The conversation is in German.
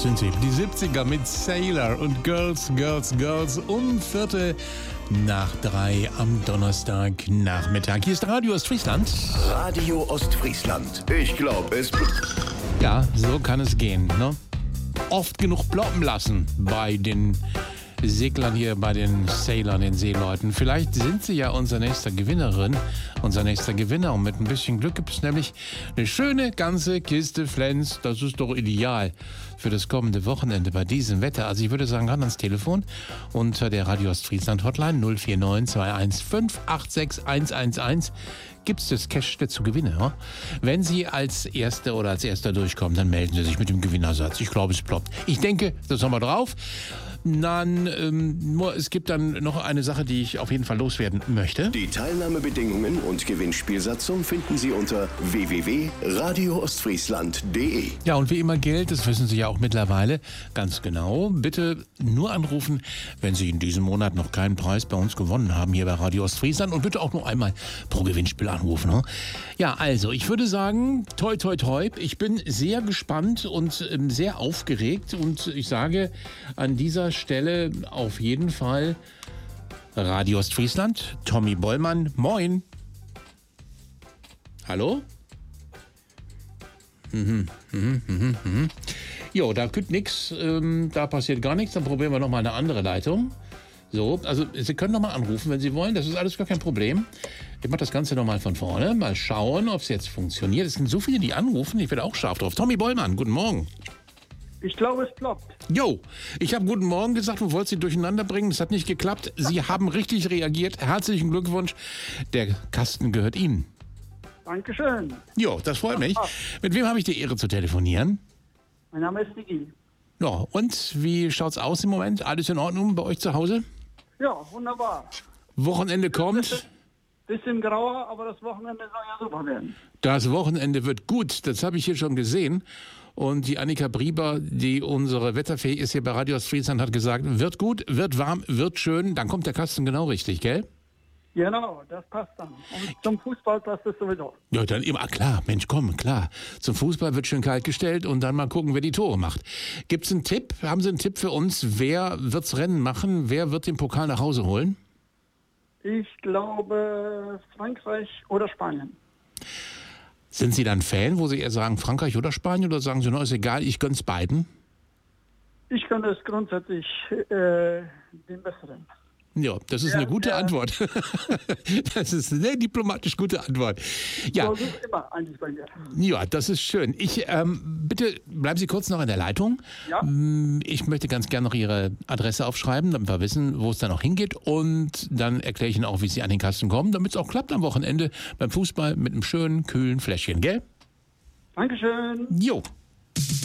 Das sind sie, die 70er mit Sailor und Girls, Girls, Girls um 2:45 am Donnerstagnachmittag. Hier ist Radio Ostfriesland. Radio Ostfriesland. Ich glaube, es... Ja, so kann es gehen, ne? Oft genug ploppen lassen bei den Seglern hier, bei den Sailern, den Seeleuten. Vielleicht sind sie ja unser nächster Gewinnerin, unser nächster Gewinner. Und mit ein bisschen Glück gibt es nämlich eine schöne ganze Kiste Flens. Das ist doch ideal für das kommende Wochenende bei diesem Wetter. Also ich würde sagen, ran ans Telefon unter der Radio Ostfriesland Hotline 049 215 86 111 gibt es das Cash zu gewinnen. Ja? Wenn Sie als Erste oder als Erster durchkommen, dann melden Sie sich mit dem Gewinnersatz. Ich glaube, es ploppt. Ich denke, das haben wir drauf. Dann, es gibt dann noch eine Sache, die ich auf jeden Fall loswerden möchte. Die Teilnahmebedingungen und Gewinnspielsatzung finden Sie unter www.radioostfriesland.de. Ja, und wie immer gilt, das wissen Sie ja auch mittlerweile ganz genau, bitte nur anrufen, wenn Sie in diesem Monat noch keinen Preis bei uns gewonnen haben, hier bei Radio Ostfriesland, und bitte auch nur einmal pro Gewinnspiel anrufen. Ne? Ja, also, ich würde sagen, toi, toi, toi, ich bin sehr gespannt und sehr aufgeregt, und ich sage an dieser Stelle auf jeden Fall Radio Ostfriesland, Tommy Bollmann, moin. Hallo? Jo, da kommt nichts, da passiert gar nichts, dann probieren wir nochmal eine andere Leitung. So, also Sie können nochmal anrufen, wenn Sie wollen, das ist alles gar kein Problem. Ich mache das Ganze nochmal von vorne, mal schauen, ob es jetzt funktioniert. Es sind so viele, die anrufen, ich werde auch scharf drauf. Tommy Bollmann, guten Morgen. Ich glaube, es ploppt. Jo, ich habe guten Morgen gesagt und wollte Sie durcheinander bringen. Das hat nicht geklappt. Sie haben richtig reagiert. Herzlichen Glückwunsch. Der Kasten gehört Ihnen. Dankeschön. Jo, das freut mich. Mit wem habe ich die Ehre zu telefonieren? Mein Name ist Digi. Ja, und wie schaut's aus im Moment? Alles in Ordnung bei euch zu Hause? Ja, wunderbar. Wochenende kommt. Bisschen grauer, aber das Wochenende soll ja super werden. Das Wochenende wird gut. Das habe ich hier schon gesehen. Und die Annika Brieber, die unsere Wetterfee ist hier bei Radio Ostfriesland, hat gesagt, wird gut, wird warm, wird schön. Dann kommt der Kasten genau richtig, gell? Genau, das passt dann. Und zum Fußball passt es sowieso. Ja, dann immer, klar, Mensch, komm, klar. Zum Fußball wird schön kalt gestellt und dann mal gucken, wer die Tore macht. Gibt's einen Tipp? Haben Sie einen Tipp für uns? Wer wird's Rennen machen? Wer wird den Pokal nach Hause holen? Ich glaube Frankreich oder Spanien. Sind Sie dann Fan, wo Sie eher sagen Frankreich oder Spanien, oder sagen Sie, no, ist egal, ich gönn's beiden? Ich gönne es grundsätzlich den Besseren. Ja, das ist eine gute Antwort. Das ist eine diplomatisch gute Antwort. Ja. So ist es immer eigentlich bei mir. Ja, das ist schön. Bitte bleiben Sie kurz noch in der Leitung. Ja. Ich möchte ganz gerne noch Ihre Adresse aufschreiben, damit wir wissen, wo es dann noch hingeht. Und dann erkläre ich Ihnen auch, wie Sie an den Kasten kommen, damit es auch klappt am Wochenende beim Fußball mit einem schönen, kühlen Fläschchen, gell? Dankeschön. Jo.